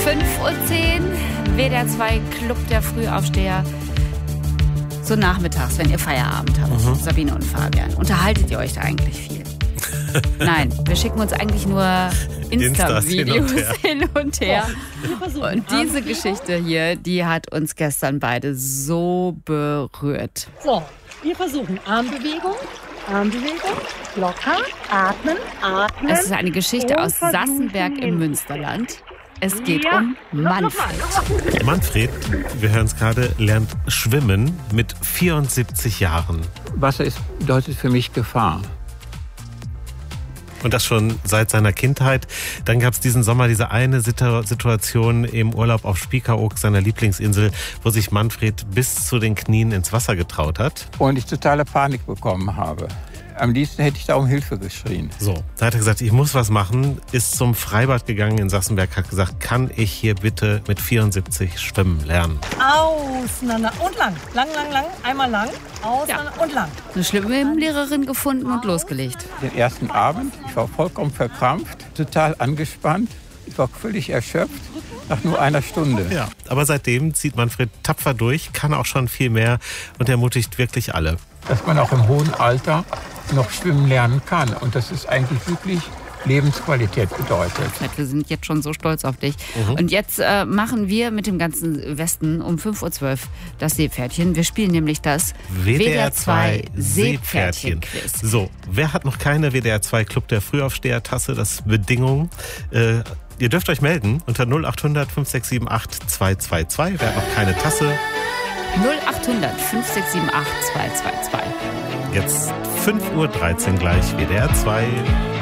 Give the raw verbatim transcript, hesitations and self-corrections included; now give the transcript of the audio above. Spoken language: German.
fünf Uhr zehn, W D R zwei Club der Frühaufsteher. So nachmittags, wenn ihr Feierabend habt, mhm. Sabine und Fabian. Unterhaltet ihr euch da eigentlich viel? Nein, wir schicken uns eigentlich nur Insta-Videos hin und her. Und diese Geschichte hier, die hat uns gestern beide so berührt. So, wir versuchen Armbewegung, Armbewegung, locker, atmen, atmen. Es ist eine Geschichte aus Sassenberg im Münsterland. Es geht ja. um Manfred. Manfred, wir hören es gerade, lernt schwimmen mit vierundsiebzig Jahren. Wasser ist, bedeutet für mich Gefahr. Und das schon seit seiner Kindheit. Dann gab es diesen Sommer diese eine Situation im Urlaub auf Spiekeroog, seiner Lieblingsinsel, wo sich Manfred bis zu den Knien ins Wasser getraut hat. Und ich totale Panik bekommen habe. Am liebsten hätte ich da um Hilfe geschrien. So, da hat er gesagt, ich muss was machen, ist zum Freibad gegangen in Sassenberg, hat gesagt, kann ich hier bitte mit vierundsiebzig schwimmen lernen? Auseinander und lang, lang, lang, lang, einmal lang, auseinander ja. und lang. Eine Schwimmlehrerin gefunden und losgelegt. Den ersten Abend, ich war vollkommen verkrampft, total angespannt, ich war völlig erschöpft. Nach nur einer Stunde. Ja, aber seitdem zieht Manfred tapfer durch, kann auch schon viel mehr und ermutigt wirklich alle. Dass man auch im hohen Alter noch schwimmen lernen kann. Und das ist eigentlich wirklich Lebensqualität bedeutet. Wir sind jetzt schon so stolz auf dich. Mhm. Und jetzt äh, machen wir mit dem ganzen Westen um fünf Uhr zwölf das Seepferdchen. Wir spielen nämlich das W D R zwei Seepferdchen-Quiz. So, wer hat noch keine W D R zwei Club der Frühaufsteher-Tasse? Das ist Bedingung. Äh, Ihr dürft euch melden unter null acht hundert fünf sechs sieben acht zwei zwei zwei. Wer hat noch keine Tasse? null acht hundert fünf sechs sieben acht zwei zwei zwei. Jetzt fünf Uhr dreizehn gleich W D R zwei.